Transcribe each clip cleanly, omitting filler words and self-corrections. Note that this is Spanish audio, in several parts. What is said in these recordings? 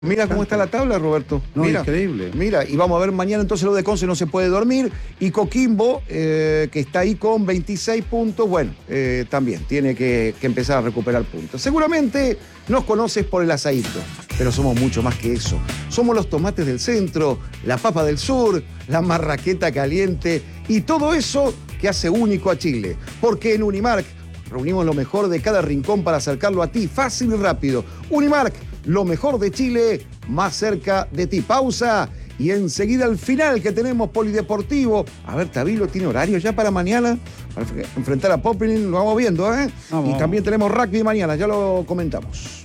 Mira cómo está la tabla, Roberto. No, mira, increíble. Mira, y vamos a ver mañana entonces lo de Conce no se puede dormir. Y Coquimbo, que está ahí con 26 puntos, bueno, también tiene que empezar a recuperar puntos. Seguramente nos conoces por el asadito, pero somos mucho más que eso. Somos los tomates del centro, la papa del sur, la marraqueta caliente y todo eso que hace único a Chile. Porque en Unimark reunimos lo mejor de cada rincón para acercarlo a ti fácil y rápido. Unimark, lo mejor de Chile, más cerca de ti. Pausa y enseguida al final que tenemos polideportivo. A ver, Tabilo, ¿tiene horario ya para mañana? Para enfrentar a Popelin, lo vamos viendo, ¿eh? Vamos. Y también tenemos rugby mañana, ya lo comentamos.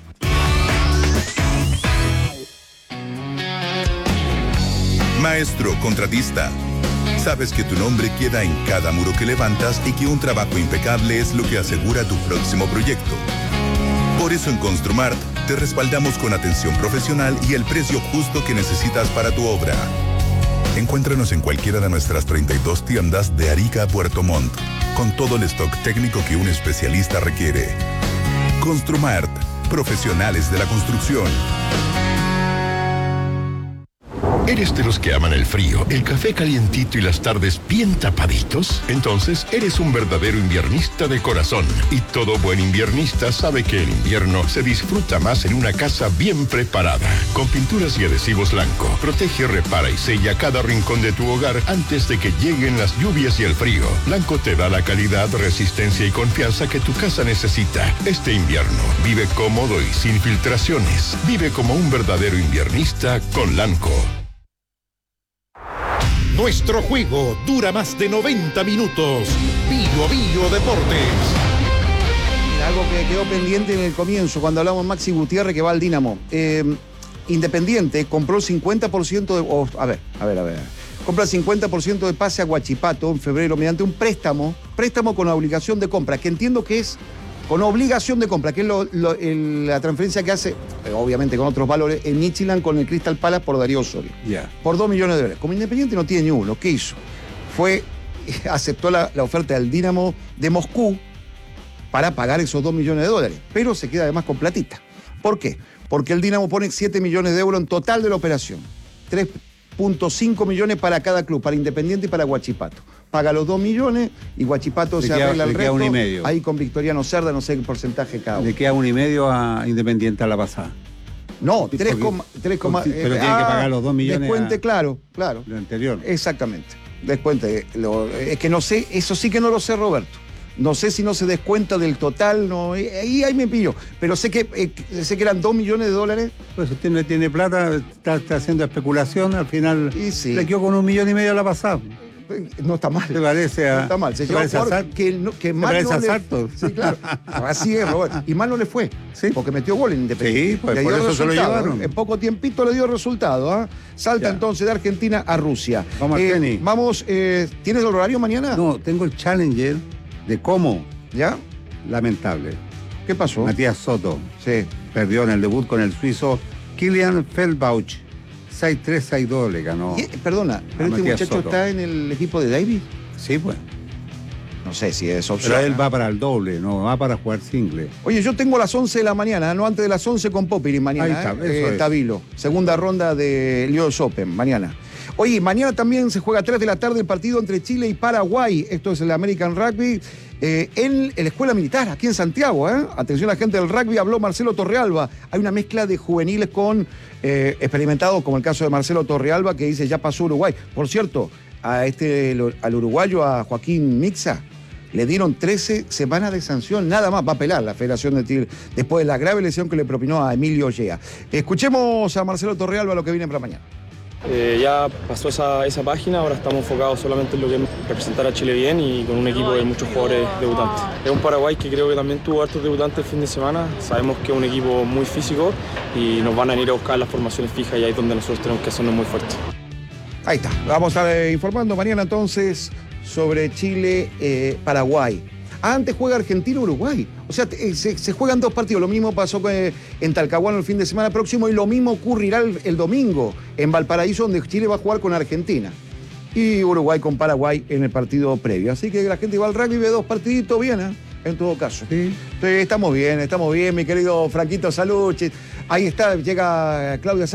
Maestro contratista. Sabes que tu nombre queda en cada muro que levantas y que un trabajo impecable es lo que asegura tu próximo proyecto. Por eso en Construmart te respaldamos con atención profesional y el precio justo que necesitas para tu obra. Encuéntranos en cualquiera de nuestras 32 tiendas de Arica a Puerto Montt, con todo el stock técnico que un especialista requiere. Construmart, profesionales de la construcción. ¿Eres de los que aman el frío, el café calientito y las tardes bien tapaditos? Entonces eres un verdadero inviernista de corazón. Y todo buen inviernista sabe que el invierno se disfruta más en una casa bien preparada. Con pinturas y adhesivos Lanco, protege, repara y sella cada rincón de tu hogar antes de que lleguen las lluvias y el frío. Lanco te da la calidad, resistencia y confianza que tu casa necesita. Este invierno, vive cómodo y sin filtraciones. Vive como un verdadero inviernista con Lanco. Nuestro juego dura más de 90 minutos. Bio a Bio Deportes. Algo que quedó pendiente en el comienzo, cuando hablamos de Maxi Gutiérrez, que va al Dínamo. Independiente compró el 50% de... A ver. Compra el 50% de pase a Huachipato en febrero mediante un préstamo con obligación de compra, que entiendo que es con obligación de compra, que es la transferencia que hace, obviamente con otros valores, en Midtjylland con el Crystal Palace por Darío Osorio. Ya. Por 2 millones de dólares. Como Independiente no tiene ni uno, ¿qué hizo? Aceptó la oferta del Dinamo de Moscú para pagar esos 2 millones de dólares, pero se queda además con platita. ¿Por qué? Porque el Dinamo pone 7 millones de euros en total de la operación. 3.5 millones para cada club, para Independiente y para Huachipato. Paga los 2 millones y Huachipato se arregla el resto. Le queda 1,5. Ahí con Victoriano Cerda, no sé qué porcentaje cada uno. Le queda 1,5 a Independiente a la pasada. No, 3, pero tiene que pagar los 2 millones. Descuente, claro. Lo anterior. Exactamente. Descuente. Es que no sé, eso sí que no lo sé, Roberto. No sé si no se descuenta del total, no, ahí me pillo. Pero sé que eran 2 millones de dólares. Pues usted tiene plata, está haciendo especulación, al final sí. le quedó con 1,5 millones a la pasada. No está mal. ¿Te parece a, no está mal. Se llevó que mal no le... Sí, claro. Así es, Roberto. Y mal no le fue. ¿Sí? Porque metió gol en Independiente. Sí, pues por eso se lo llevaron. En poco tiempito le dio resultado. ¿Eh? Salta entonces de Argentina a Rusia. Vamos al tenis. ¿Tienes el horario mañana? No, tengo el Challenger de Como. ¿Ya? Lamentable. ¿Qué pasó? Matías Soto. Sí. Perdió en el debut con el suizo Kilian Feldbauch. 6-3, 6-2 le ganó. Perdona, ¿pero este muchacho Soto está en el equipo de Davis? Sí, pues. No sé si es opción. Pero él va para el doble, no va para jugar single. Oye, yo tengo a las 11 de la mañana, no antes de las 11 con Popelin mañana. Ahí está, eso es. Tabilo, segunda ronda de US Open, mañana. Oye, mañana también se juega a 3 de la tarde el partido entre Chile y Paraguay. Esto es el American Rugby en la Escuela Militar, aquí en Santiago. Atención a la gente del rugby, habló Marcelo Torrealba. Hay una mezcla de juveniles con experimentados, como el caso de Marcelo Torrealba, que dice ya pasó Uruguay. Por cierto, al uruguayo, a Joaquín Mixa, le dieron 13 semanas de sanción, nada más va a apelar la Federación de Tigre después de la grave lesión que le propinó a Emilio Ollea. Escuchemos a Marcelo Torrealba lo que viene para mañana. Ya pasó esa página, ahora estamos enfocados solamente en lo que es representar a Chile bien y con un equipo de muchos jugadores debutantes. Es un Paraguay que creo que también tuvo hartos debutantes el fin de semana. Sabemos que es un equipo muy físico y nos van a ir a buscar las formaciones fijas y ahí es donde nosotros tenemos que hacernos muy fuertes. Ahí está, vamos a estar informando mañana entonces sobre Chile-Paraguay. Antes juega Argentina-Uruguay. O sea, se juegan 2 partidos. Lo mismo pasó en Talcahuano el fin de semana próximo y lo mismo ocurrirá el domingo en Valparaíso, donde Chile va a jugar con Argentina. Y Uruguay con Paraguay en el partido previo. Así que la gente va al rugby, ve 2 partiditos bien, en todo caso. Sí. Estamos bien, mi querido Franquito, salud. Ahí está, llega Claudia